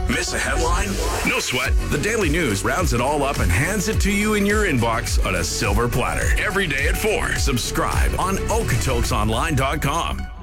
Miss a headline? No sweat. The Daily News rounds it all up and hands it to you in your inbox on a silver platter. Every day at 4. Subscribe on Okotoksonline.com.